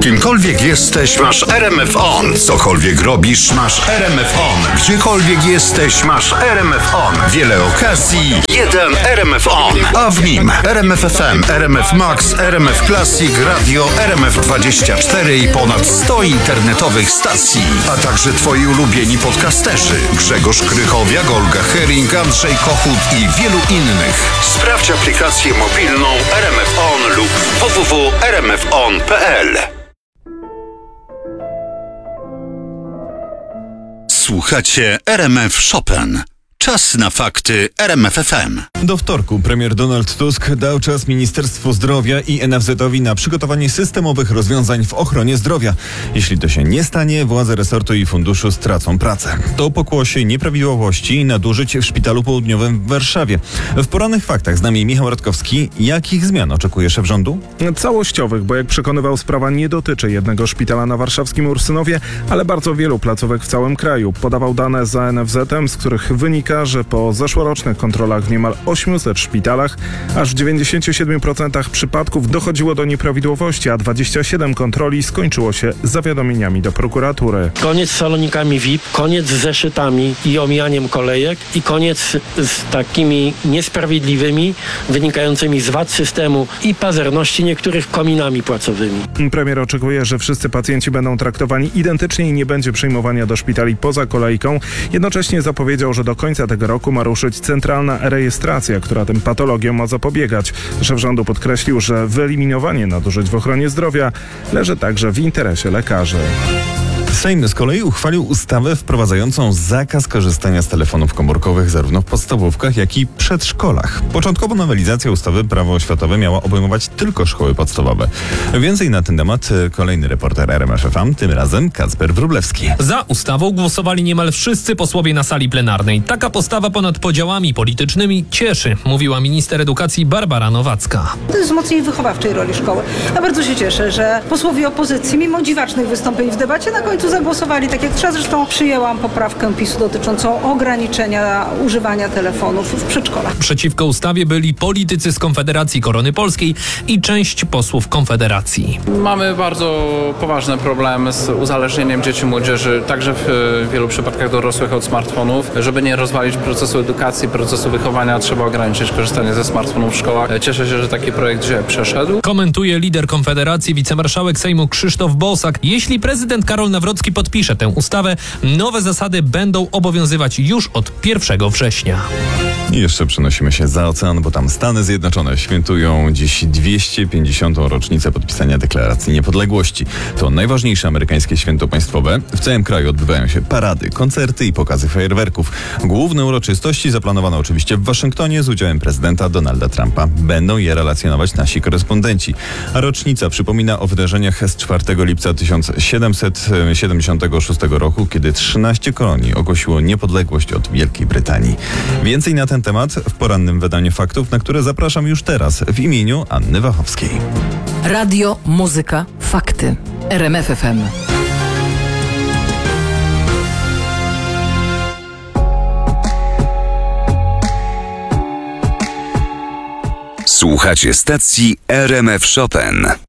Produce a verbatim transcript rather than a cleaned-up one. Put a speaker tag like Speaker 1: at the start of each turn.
Speaker 1: Kimkolwiek jesteś, masz R M F On. Cokolwiek robisz, masz R M F On. Gdziekolwiek jesteś, masz R M F On. Wiele okazji, jeden R M F On. A w nim R M F F M, R M F Max, R M F Classic, Radio R M F dwadzieścia cztery i ponad sto internetowych stacji. A także twoi ulubieni podcasterzy Grzegorz Krychowiak, Olga Hering, Andrzej Kochut i wielu innych. Sprawdź aplikację mobilną R M F On lub w w w kropka r m f on kropka p l. Słuchacie R M F Chopin. Czas na fakty R M F F M.
Speaker 2: Do wtorku premier Donald Tusk dał czas Ministerstwu Zdrowia i N F Z-owi na przygotowanie systemowych rozwiązań w ochronie zdrowia. Jeśli to się nie stanie, władze resortu i funduszu stracą pracę. To pokłosie nieprawidłowości i nadużyć w Szpitalu Południowym w Warszawie. W porannych faktach z nami Michał Radkowski. Jakich zmian oczekuje szef rządu?
Speaker 3: Całościowych, bo jak przekonywał, sprawa nie dotyczy jednego szpitala na warszawskim Ursynowie, ale bardzo wielu placówek w całym kraju. Podawał dane za N F Z-em, z których wynika, że po zeszłorocznych kontrolach w niemal ośmiuset szpitalach aż w dziewięćdziesięciu siedmiu procentach przypadków dochodziło do nieprawidłowości, a dwadzieścia siedem kontroli skończyło się zawiadomieniami do prokuratury.
Speaker 4: Koniec z salonikami V I P, koniec z zeszytami i omijaniem kolejek i koniec z takimi niesprawiedliwymi, wynikającymi z wad systemu i pazerności niektórych kominami płacowymi.
Speaker 3: Premier oczekuje, że wszyscy pacjenci będą traktowani identycznie i nie będzie przyjmowania do szpitali poza kolejką. Jednocześnie zapowiedział, że do końca tego roku ma ruszyć centralna rejestracja, która tym patologiom ma zapobiegać. Szef rządu podkreślił, że wyeliminowanie nadużyć w ochronie zdrowia leży także w interesie lekarzy.
Speaker 2: Sejm z kolei uchwalił ustawę wprowadzającą zakaz korzystania z telefonów komórkowych zarówno w podstawówkach, jak i przedszkolach. Początkowo nowelizacja ustawy Prawo oświatowe miała obejmować tylko szkoły podstawowe. Więcej na ten temat kolejny reporter R M F F M, tym razem Kacper Wróblewski.
Speaker 5: Za ustawą głosowali niemal wszyscy posłowie na sali plenarnej. Taka postawa ponad podziałami politycznymi cieszy, mówiła minister edukacji Barbara Nowacka.
Speaker 6: To jest wzmocnienie wychowawczej roli szkoły. Ja bardzo się cieszę, że posłowie opozycji, mimo dziwacznych wystąpień w debacie, na końcu zagłosowali tak jak trzeba. Zresztą przyjęłam poprawkę PiS-u dotyczącą ograniczenia używania telefonów w przedszkolach.
Speaker 5: Przeciwko ustawie byli politycy z Konfederacji Korony Polskiej i część posłów Konfederacji.
Speaker 7: Mamy bardzo poważne problemy z uzależnieniem dzieci i młodzieży, także w wielu przypadkach dorosłych od smartfonów. Żeby nie rozwalić procesu edukacji, procesu wychowania, trzeba ograniczyć korzystanie ze smartfonów w szkołach. Cieszę się, że taki projekt dzisiaj przeszedł.
Speaker 5: Komentuje lider Konfederacji, wicemarszałek Sejmu Krzysztof Bosak. Jeśli prezydent Karol Nawrocki podpisze tę ustawę, nowe zasady będą obowiązywać już od pierwszego września.
Speaker 2: I jeszcze przenosimy się za ocean, bo tam Stany Zjednoczone świętują dziś dwieście pięćdziesiątą rocznicę podpisania Deklaracji Niepodległości. To najważniejsze amerykańskie święto państwowe. W całym kraju odbywają się parady, koncerty i pokazy fajerwerków. Główne uroczystości zaplanowano oczywiście w Waszyngtonie z udziałem prezydenta Donalda Trumpa. Będą je relacjonować nasi korespondenci. A rocznica przypomina o wydarzeniach z czwartego lipca tysiąc siedemset siedemdziesiątego szóstego roku, kiedy trzynaście kolonii ogłosiło niepodległość od Wielkiej Brytanii. Więcej na ten temat w porannym wydaniu faktów, na które zapraszam już teraz w imieniu Anny Wachowskiej.
Speaker 8: Radio, muzyka, fakty. R M F F M.
Speaker 1: Słuchacie stacji R M F Chopin.